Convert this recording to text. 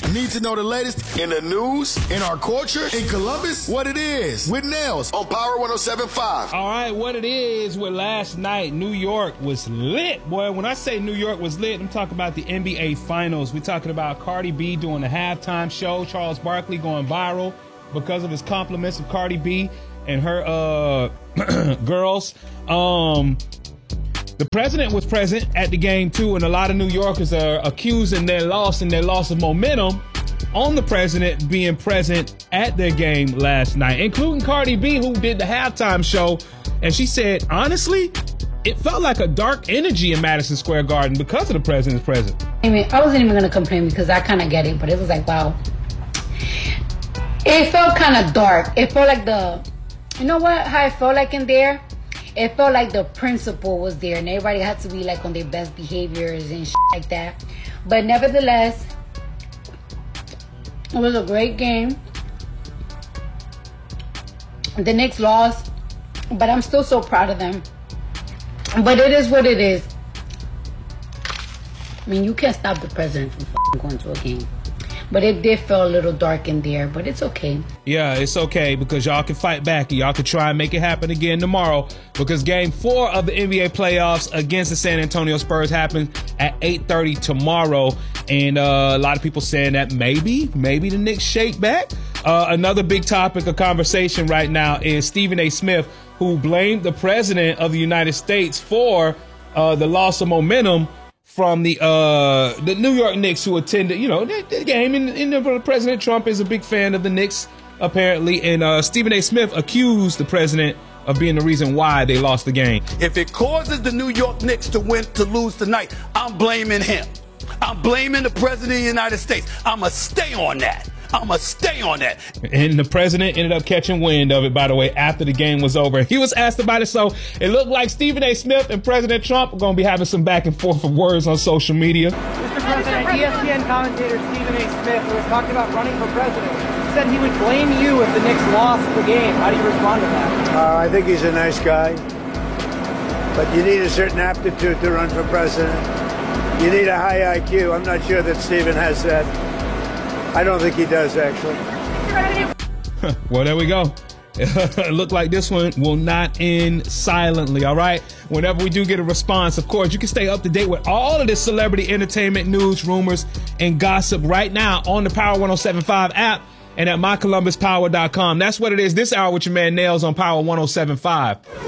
Need to know the latest in the news, in our culture, in Columbus? What it is with Nails on Power 107.5. All right, what it is with last night, New York was lit. Boy, when I say New York was lit, I'm talking about the NBA Finals. We're talking about Cardi B doing the halftime show, Charles Barkley going viral because of his compliments of Cardi B and her girls. The president was present at the game, too, and a lot of New Yorkers are accusing their loss of momentum on the president being present at their game last night, including Cardi B, who did the halftime show. And she said, honestly, it felt like a dark energy in Madison Square Garden because of the president's presence. I mean, I wasn't even going to complain because I kind of get it, but it was like, wow. It felt kind of dark. It felt like you know what, how it felt like in there? It felt like the principal was there and everybody had to be like on their best behaviors and shit like that. But nevertheless, it was a great game. The Knicks lost, but I'm still so proud of them. But it is what it is. I mean, you can't stop the president from going to a game. But it did feel a little dark in there, but it's okay. Yeah, it's okay because y'all can fight back and y'all can try and make it happen again tomorrow because Game 4 of the NBA playoffs against the San Antonio Spurs happens at 8:30 tomorrow. And a lot of people saying that maybe the Knicks shake back. Another big topic of conversation right now is Stephen A. Smith, who blamed the president of the United States for the loss of momentum from the New York Knicks, who attended, the game. And President Trump is a big fan of the Knicks, apparently. And Stephen A. Smith accused the president of being the reason why they lost the game. If it causes the New York Knicks to lose tonight, I'm blaming him. I'm blaming the president of the United States. I'm going to stay on that. And the president ended up catching wind of it, by the way, after the game was over. He was asked about it, so it looked like Stephen A. Smith and President Trump are going to be having some back and forth of words on social media. Mr. President, ESPN commentator Stephen A. Smith, who was talking about running for president, said he would blame you if the Knicks lost the game. How do you respond to that? I think he's a nice guy, but you need a certain aptitude to run for president. You need a high IQ. I'm not sure that Stephen has that. I don't think he does, actually. Well, there we go. It looked like this one will not end silently, all right? Whenever we do get a response, of course, you can stay up to date with all of this celebrity entertainment news, rumors, and gossip right now on the Power 107.5 app and at mycolumbuspower.com. That's what it is this hour with your man Nails on Power 107.5.